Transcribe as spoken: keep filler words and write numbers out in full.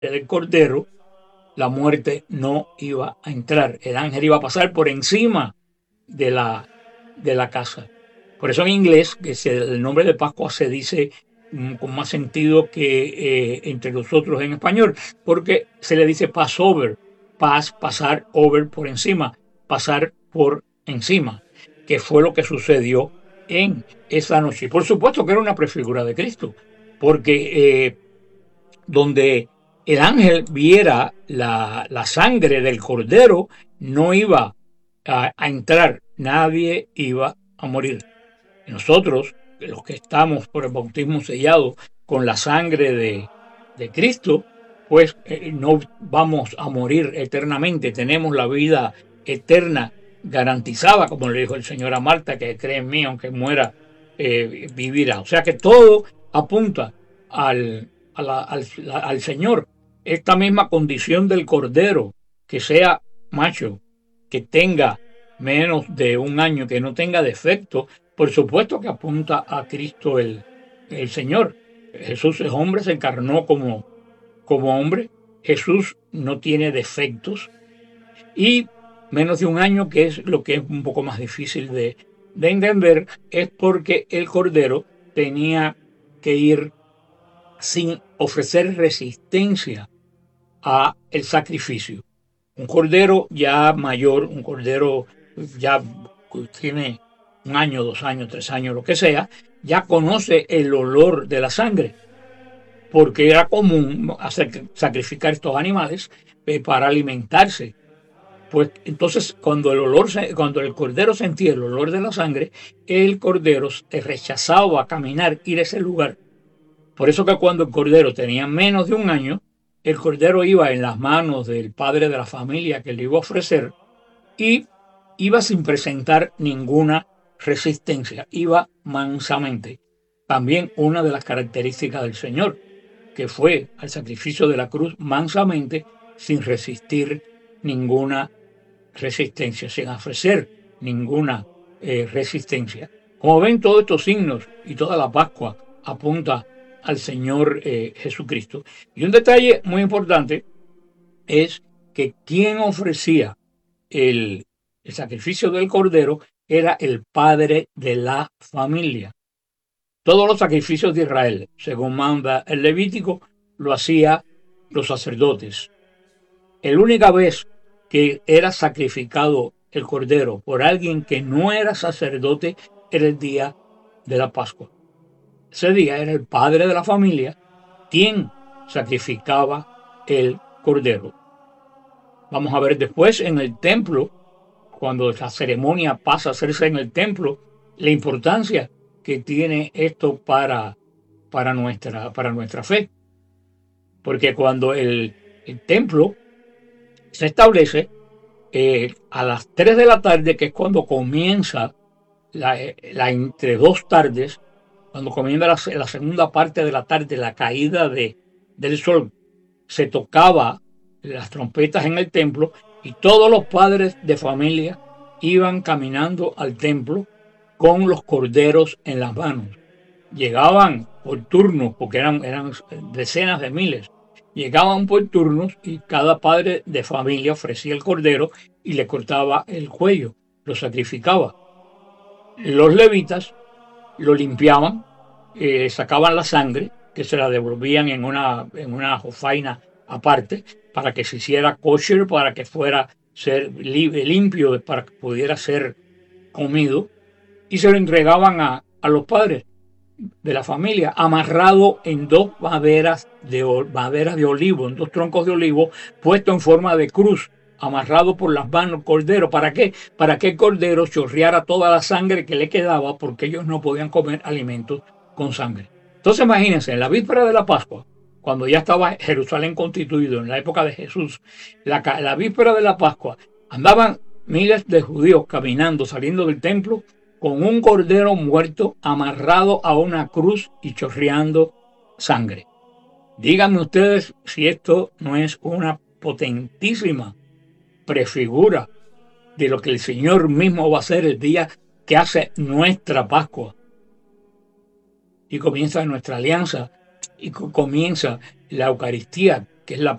del Cordero, la muerte no iba a entrar. El ángel iba a pasar por encima de la, de la casa. Por eso en inglés, que se, el nombre de Pascua se dice mm, con más sentido que eh, entre nosotros en español, porque se le dice Passover, pas, pasar, over, por encima, pasar por encima, que fue lo que sucedió en esa noche. Y por supuesto que era una prefigura de Cristo, porque eh, donde el ángel viera la, la sangre del cordero, no iba a, a entrar, nadie iba a morir. Y nosotros, los que estamos por el bautismo sellado con la sangre de, de Cristo, pues eh, no vamos a morir eternamente, tenemos la vida eterna garantizada, como le dijo el Señor a Marta, que cree en mí, aunque muera, eh, vivirá. O sea que todo apunta al, a la- al, al Señor. Esta misma condición del cordero, que sea macho, que tenga menos de un año, que no tenga defecto, por supuesto que apunta a Cristo el, el Señor. Jesús es hombre, se encarnó como, como hombre. Jesús no tiene defectos. Y menos de un año, que es lo que es un poco más difícil de, de entender, es porque el cordero tenía que ir sin ofrecer resistencia a el sacrificio. Un cordero ya mayor, un cordero ya tiene un año, dos años, tres años, lo que sea, ya conoce el olor de la sangre, porque era común hacer, sacrificar estos animales eh, para alimentarse. Pues entonces cuando el olor, cuando el cordero sentía el olor de la sangre, el cordero rechazaba caminar, ir a ese lugar. Por eso que cuando el cordero tenía menos de un año, el cordero iba en las manos del padre de la familia que le iba a ofrecer y iba sin presentar ninguna resistencia, iba mansamente. También una de las características del Señor, que fue al sacrificio de la cruz mansamente, sin resistir ninguna resistencia, sin ofrecer ninguna eh, resistencia. Como ven, todos estos signos y toda la Pascua apunta al Señor eh, Jesucristo. Y un detalle muy importante es que quien ofrecía el, el sacrificio del cordero era el padre de la familia. Todos los sacrificios de Israel, según manda el Levítico, lo hacía los sacerdotes. La única vez que era sacrificado el cordero por alguien que no era sacerdote era el día de la Pascua. Ese día era el padre de la familia quien sacrificaba el cordero. Vamos a ver después en el templo, cuando la ceremonia pasa a hacerse en el templo, la importancia que tiene esto para, para, nuestra, para nuestra fe. Porque cuando el, el templo se establece, eh, a las tres de la tarde, que es cuando comienza la, la entre dos tardes, cuando comienza la, la segunda parte de la tarde, la caída de, del sol, se tocaba las trompetas en el templo y todos los padres de familia iban caminando al templo con los corderos en las manos. Llegaban por turnos, porque eran, eran decenas de miles, llegaban por turnos y cada padre de familia ofrecía el cordero y le cortaba el cuello, lo sacrificaba. Los levitas lo limpiaban, eh, sacaban la sangre, que se la devolvían en una, en una jofaina aparte, para que se hiciera kosher, para que fuera ser limpio, para que pudiera ser comido, y se lo entregaban a, a los padres de la familia, amarrado en dos maderas de, maderas de olivo, en dos troncos de olivo, puesto en forma de cruz, amarrado por las manos cordero. ¿Para qué? Para que el cordero chorreara toda la sangre que le quedaba, porque ellos no podían comer alimentos con sangre. Entonces imagínense, en la víspera de la Pascua, cuando ya estaba Jerusalén constituido, en la época de Jesús, la, la víspera de la Pascua, andaban miles de judíos caminando, saliendo del templo, con un cordero muerto amarrado a una cruz y chorreando sangre. Díganme ustedes si esto no es una potentísima prefigura de lo que el Señor mismo va a hacer el día que hace nuestra Pascua. Y comienza nuestra alianza y comienza la Eucaristía, que es la